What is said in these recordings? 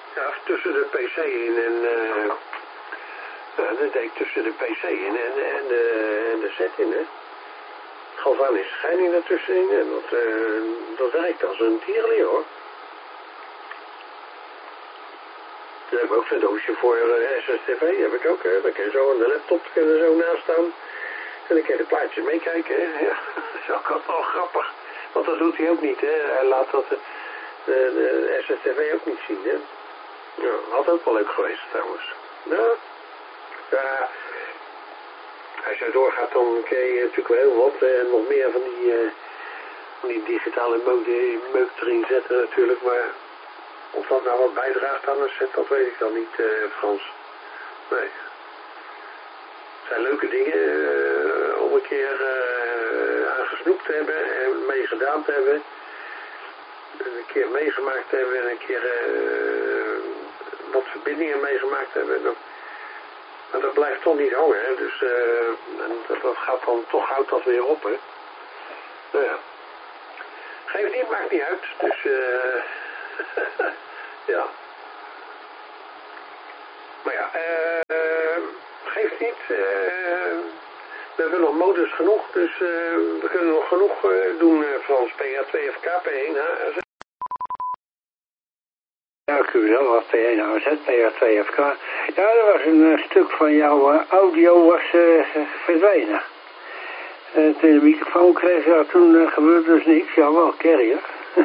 Ja, tussen de PC in en... dat deed ik tussen de PC in en de set in, hè. Galvanische scheiding ertussenin en dat werkt als een tierlier, hoor. Daar heb ik ook zo'n doosje voor SSTV, heb ik ook, hè. Dan kun je zo aan de laptop zo naast staan. En dan kun je de plaatjes meekijken, hè. Ja, dat is ook altijd wel grappig. Want dat doet hij ook niet, hè. Hij laat dat de SSTV ook niet zien, hè. Ja, had ook wel leuk geweest, trouwens. Nou, ja, als je doorgaat, dan kun je natuurlijk wel heel wat en nog meer van die digitale meuk erin zetten natuurlijk, maar of dat nou wat bijdraagt aan een set, dat weet ik dan niet, Frans. Nee. Het zijn leuke dingen om een keer aan gesnoept te hebben en meegedaan te hebben. Een keer meegemaakt te hebben en een keer wat verbindingen meegemaakt te hebben. Maar dat blijft toch niet hangen, hè. Dus dat gaat dan toch, houdt dat weer op, hè. Nou ja. Geeft niet, maakt niet uit. Dus ja. Maar ja, geeft niet. We hebben nog modus genoeg, dus we kunnen nog genoeg doen, Frans. PH2FK, P1, Ja, QL was P1 HZ, PH2FK. Ja, er was een stuk van jouw audio was verdwenen. Toen de microfoon kreeg, ja, toen gebeurde dus niks. Ja, wel carrier.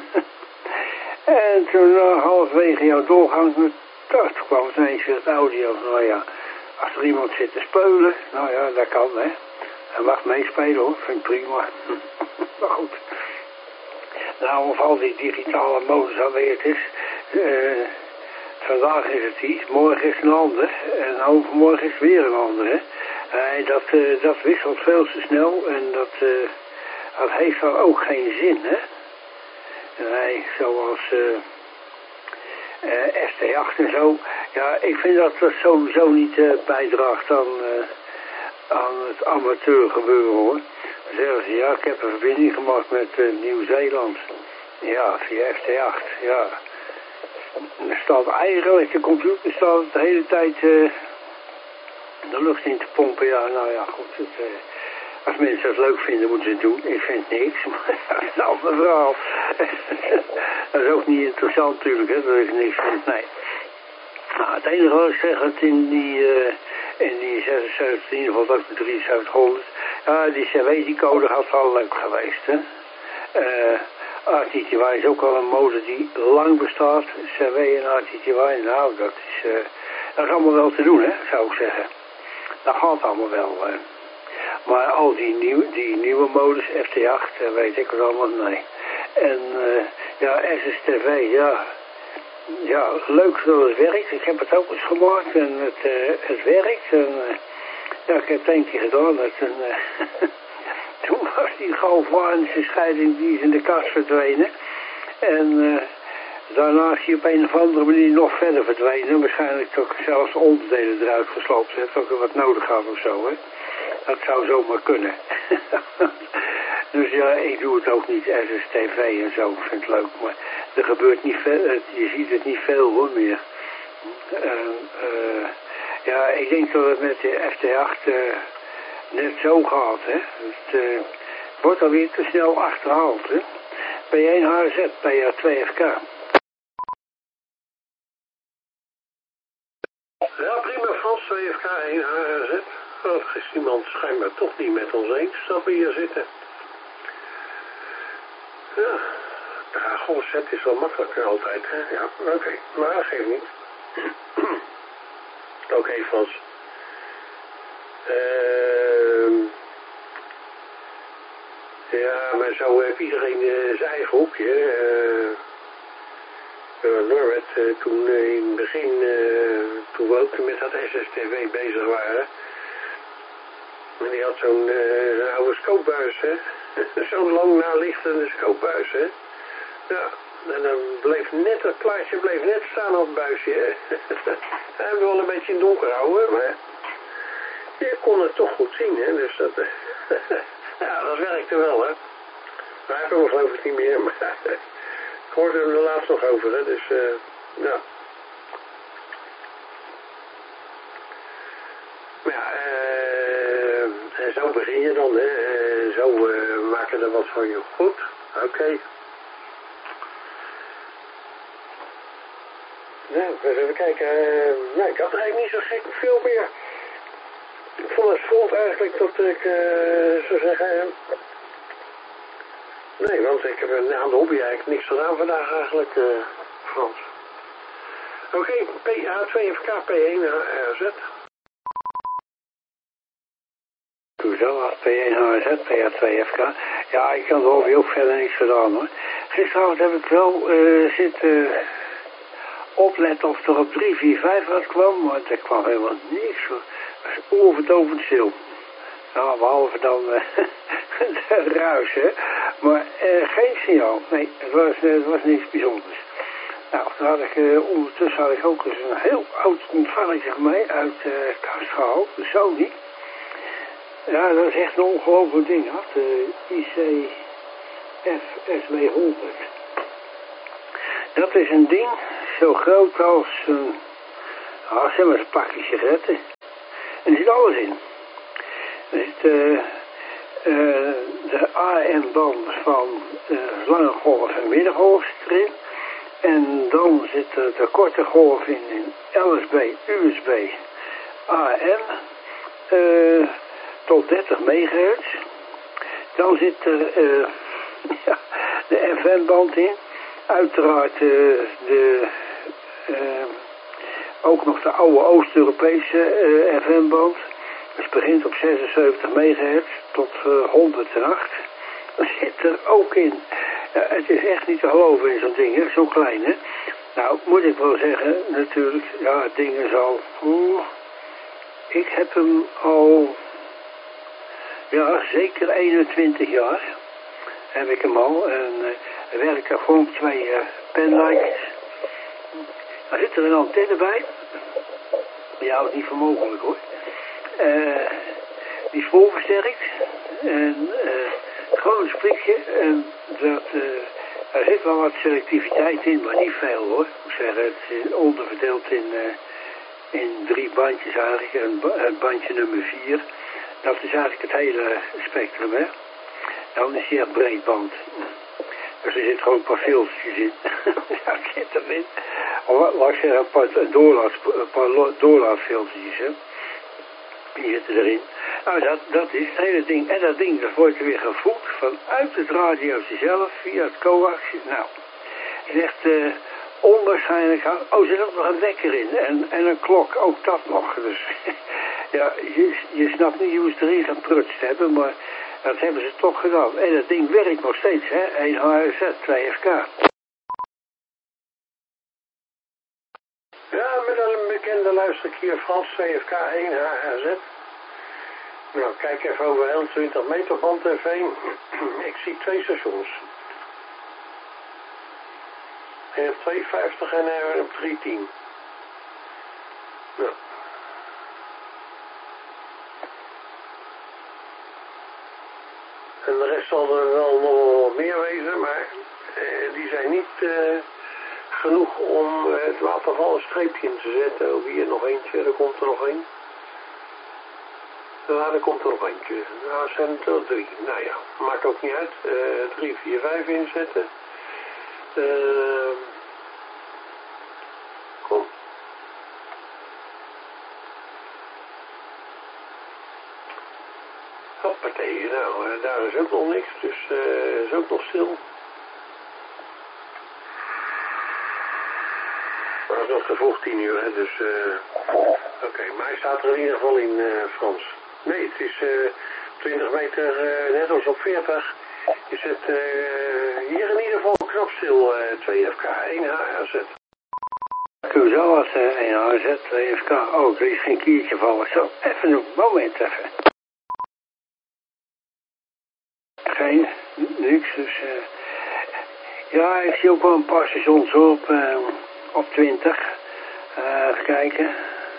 En toen halverwege jouw doorgang, toen kwam het ineens weer het audio. Nou ja, als er iemand zit te speulen, nou ja, dat kan, hè. Hij mag meespelen, hoor. Vind ik prima. Maar goed. Nou, of al die digitale modus alweer is. Vandaag is het iets, morgen is het een ander. En overmorgen is het weer een ander, hè. Dat wisselt veel te snel en dat heeft dan ook geen zin, hè. Nee, zoals ST8 en zo. Ja, ik vind dat sowieso niet bijdraagt aan het amateurgebeuren, hoor. Dan zeggen ze, ja, ik heb een verbinding gemaakt met Nieuw-Zeeland. Ja, via ST8, ja. Er staat eigenlijk, de computer staat de hele tijd de lucht in te pompen. Ja, nou ja, goed. Als mensen het leuk vinden, moeten ze het doen. Ik vind niks, maar dat is een ander verhaal. Dat is ook niet interessant natuurlijk, hè, dat ik niks vind. Nee. Nou, het enige wat ik zeg, dat in die 76, in ieder geval ook de 7300, ja, die CW-code had wel leuk geweest, hè. RTTY is ook al een modus die lang bestaat. CW en RTTY, nou, dat is allemaal wel te doen, hè, zou ik zeggen. Dat gaat allemaal wel. Maar al die nieuwe modus, FT8, weet ik het allemaal, nee. En ja, SSTV, ja. Ja, leuk dat het werkt. Ik heb het ook eens gemaakt en het werkt. En ja, ik heb het 1 keer gedaan. Toen was die galvanische scheiding, die is in de kast verdwenen. En daarna is die op een of andere manier nog verder verdwenen. Waarschijnlijk toch zelfs de onderdelen eruit gesloopt. Ze heeft ook wat nodig gehad of zo, hè. Dat zou zomaar kunnen. Dus ja, ik doe het ook niet SSTV en zo. Ik vind het leuk, maar er gebeurt niet veel. Je ziet het niet veel, hoor, meer. Ja, ik denk dat het met de FT8 net zo gaat, hè. Het wordt alweer te snel achterhaald, hè. P1 HZ, PH2FK. Ja, prima, Frans, 2FK, 1 HZ. Oh, is iemand schijnbaar toch niet met ons eens dat we hier zitten. Ja, dragonzet is wel makkelijker altijd, hè. Ja, oké, maar geef niet. Oké, Frans. Ja, maar zo heeft iedereen zijn eigen hoekje. Norbert, toen in het begin, toen we ook met dat SSTV bezig waren, en die had zo'n oude scopebuis, hè. Zo'n lang nalichtende scopebuis, hè. Ja, en dan bleef net, het plaatje bleef net staan op het buisje, hè. Hij hebben wel een beetje in het donker houden, maar je kon het toch goed zien, hè. Dus dat, ja, dat werkte wel, hè. Maar hij heeft hem geloof ik niet meer, maar ik hoorde hem er laatst nog over, hè. Dus, ja. hier dan, hè. Zo maken er wat van je. Goed, oké. Nou, eens even kijken. Nou, ik had er eigenlijk niet zo gek veel meer. Ik vond het vond eigenlijk dat ik zou zeggen... nee, want ik heb aan de hobby eigenlijk niks gedaan vandaag eigenlijk, Frans. Oké, PA2FK P1HRZ. Toezo, P1HRZ, PA2FK. Ja, ik kan de hobby ook verder niks gedaan hoor. Gisteravond heb ik wel zitten opletten of er op 3, 4, 5 wat kwam, maar er kwam helemaal niks hoor. Het was oorverdovend stil. Nou, behalve dan de ruis, hè. Maar geen signaal. Nee, het was niks bijzonders. Nou, toen had ik, ondertussen had ik ook eens een heel oud ontvangertje van mij uit kast gehaald, de Sony. Ja, dat is echt een ongelooflijk ding, hè. De ICF SW100. Dat is een ding zo groot als een, zeg maar een pakje sigaretten. En er zit alles in. Er zit de AM-band van lange golf en middengolf erin. En dan zit de korte golf in LSB, USB, AM tot 30 megahertz. Dan zit er ja, de FM-band in. Uiteraard ook nog de oude Oost-Europese FM-band. Dus begint op 76 megahertz tot 108. Dat zit er ook in. Ja, het is echt niet te geloven in zo'n ding, hè? Zo klein, hè? Nou, moet ik wel zeggen, natuurlijk, ja, het ding is al... ik heb hem al... ja, zeker 21 jaar heb ik hem al. En er werken gewoon 2 penlightjes. Daar zit er een antenne bij. Ja, dat is niet voor mogelijk, hoor. Die is volversterkt. En gewoon een sprikje. En dat, er zit wel wat selectiviteit in, maar niet veel hoor. Ik moet zeggen, het is onderverdeeld in 3 bandjes eigenlijk. En bandje nummer 4. Dat is eigenlijk het hele spectrum, hè. Dan is hij echt breedband. Dus er zit gewoon een paar filtertjes in. Dat zit erin. Of laat ik zeggen, een paar doorlaatfiltertjes, hè. Die zitten erin. Nou, dat is het hele ding. En dat ding, dat wordt weer gevoed vanuit het radiootje zelf, via het coax. Nou, het is echt onwaarschijnlijk. Oh, er zit ook nog een wekker in. En een klok, ook dat nog. Dus ja, je snapt niet hoe ze erin gaan prutst hebben, maar dat hebben ze toch gedaan. En dat ding werkt nog steeds, hè. 1 HRZ, 2 FK. Ja, met een bekende luister ik hier Frans 2FK 1 HRZ. Nou, kijk even over 21 meter band TV. Ik zie 2 stations. En op 250 en op 310. Nou. En de rest zal er wel nog wat meer wezen, maar die zijn niet genoeg om het waterval een streepje in te zetten. Ook hier nog eentje, er komt er nog één. Ja, er komt er nog eentje. Nou, zijn er 3. Nou ja, maakt ook niet uit. 3, 4, 5 inzetten. Kom. Hoppatee, nou, daar is ook nog niks, dus is ook nog stil. Maar het is nog te vroeg 10 uur, hè, dus oké, maar hij staat er in ieder geval in, Frans. Nee, het is 20 meter, net als op 40, is het hier in ieder geval knapstil 2FK, 1 HRZ. Zo was 1 HRZ, 2 FK. Oh, er is geen kiertje vallen. Zo, even een moment even. Geen, niks, dus ja, ik zie ook wel een paar stations op 20. Even kijken.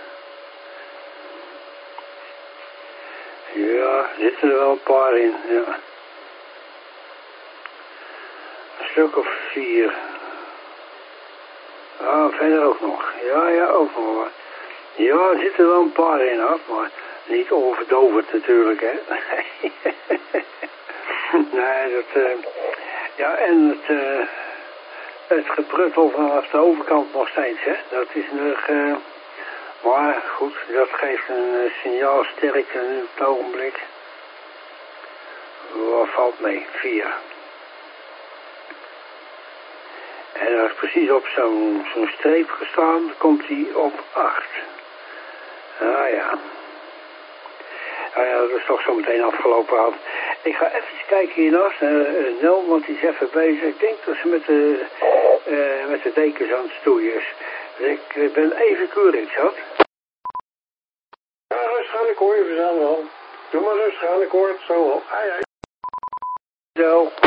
Ja, zitten er wel een paar in, ja. Een stuk of 4. Ah, verder ook nog. Ja, ook nog. Ja, er zitten er wel een paar in, hoor. Maar Niet onverdovend natuurlijk, hè. Nee, ja, en het gepruttel vanaf de overkant nog steeds, hè. Dat is nog, maar goed, dat geeft een signaalsterkte nu op het ogenblik. Wat valt mee? 4. En als precies op zo'n streep gestaan, dan komt hij op 8. Ah ja. Nou ja, dat is toch zo meteen afgelopen aan. Ik ga even kijken hiernaast naar Nel, want die is even bezig. Ik denk dat ze met de dekens aan het stoeien is. Dus ik ben even keurig, schat. Ja, rustig aan, ik hoor je verzamelen al. Doe maar rustig aan, ik hoor het zo al. Ai, ai. Zo.